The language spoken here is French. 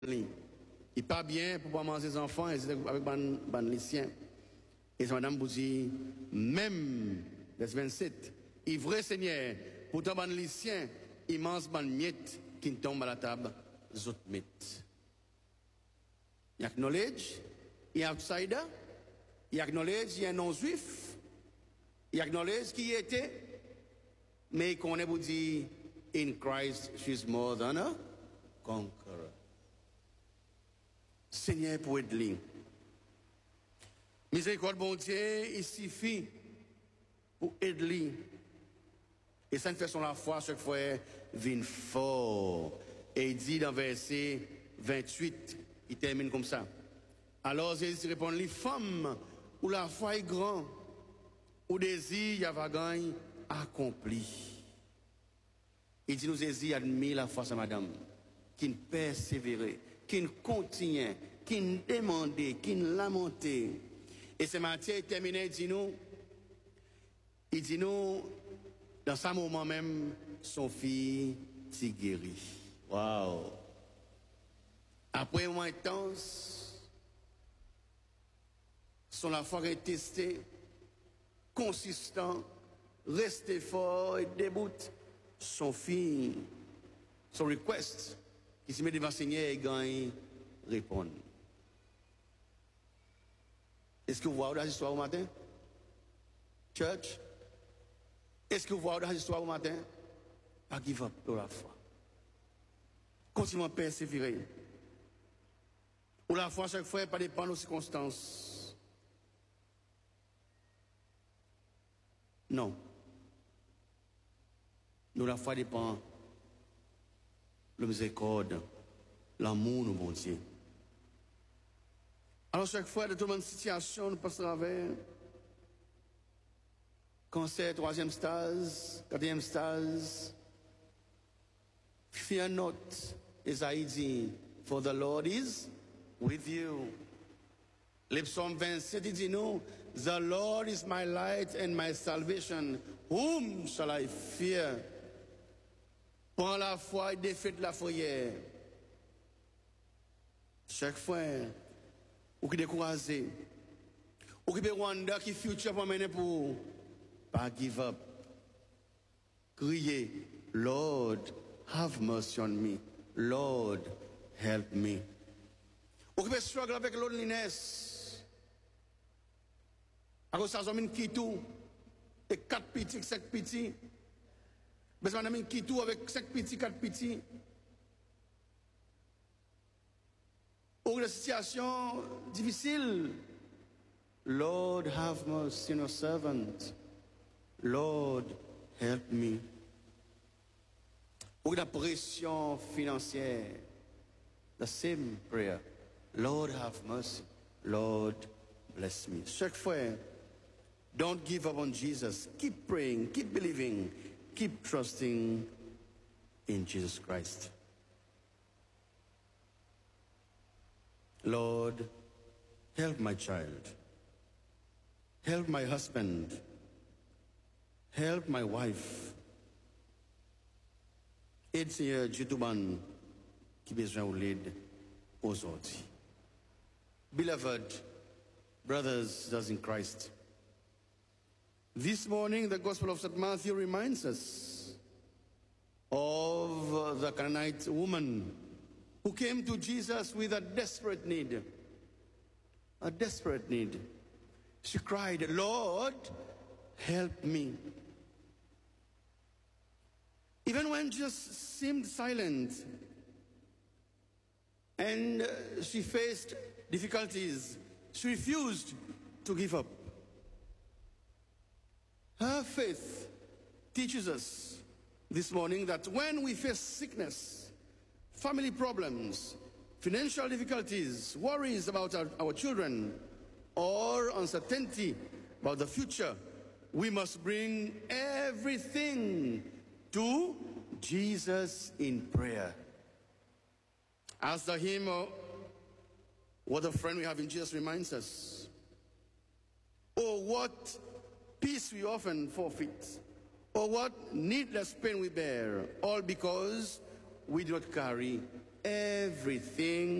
Il n'est pas bien pour pouvoir manger ses enfants avec les siens. Et c'est madame vous dit, même, verset 27, il vrai Seigneur, pourtant les siens, il mange ban miette qui tombe à la table, zot miette. Il acknowledge, il est outsider, il acknowledge, il est non-juif, il acknowledge qui il était, mais il connaît pour dire, in Christ, she's more than a conqueror. Seigneur pour aider. Miséricorde, bon Dieu, il suffit pour aider. Et ça ne fait son la foi, chaque fois, vient fort. Et il dit dans verset 28, il termine comme ça. Alors Jésus répond, les femmes où la foi est grande, où désir y a vagagne accompli. Il dit, nous Jésus admire la foi de madame, qui ne persévère, qui ne continue, qui ne demande, qui ne lamente. Et ce matin, il termine, il dit nous, dans ce moment même, son fils s'est guéri. Waouh! Après un moment intense, son foi est testée, consistant, resté fort et debout. Son fils, son request, qui se met devant le Seigneur et gagne, répond. Est-ce que vous voyez dans l'histoire au matin? Church? Est-ce que vous voyez dans l'histoire au matin? Pas give up pour la foi. Continuez à persévérer. Ou la foi, chaque fois, pas dépend de nos circonstances. Non. Nous, la foi dépend de la miséricorde, l'amour, nous, bon Dieu. Alors, chaque fois, de toute une situation, nous passons à travers cancer, 3e stade, 4e stade. Fear not, Isaïe dit, for the Lord is with you. Le psaume 27, il dit nous, the Lord is my light and my salvation. Whom shall I fear? Prends la foi et défaite la foyer. Chaque fois, ou qui découragé, ou qui Rwanda qui futur pour mener pour pas give up. Crier, Lord, have mercy on me. Lord, help me. Ou qui struggle avec loneliness. À cause de ça, qui tout, et 4 petits, 5 petits. Mais ça m'a qui tout avec 5 petits, 4 petits. Ou la situation difficile. Lord, have mercy on your servant. Lord, help me. Ou la pression financière. The same prayer. Lord, have mercy. Lord, bless me. Chaque fois, don't give up on Jesus. Keep praying, keep believing, keep trusting in Jesus Christ. Lord, help my child. Help my husband. Help my wife. Aide Seigneur Dieu tout ban qui besoin de l'aide aujourd'hui. Beloved brothers in Christ, this morning the Gospel of St. Matthew reminds us of the Canaanite woman who came to Jesus with a desperate need. A desperate need. She cried, Lord, help me. Even when Jesus seemed silent and she faced difficulties, she refused to give up. Her faith teaches us this morning that when we face sickness, family problems, financial difficulties, worries about our children, or uncertainty about the future, we must bring everything to Jesus in prayer. As the hymn, what a friend we have in Jesus reminds us. Oh, what peace we often forfeit. Oh, what needless pain we bear, all because we do not carry everything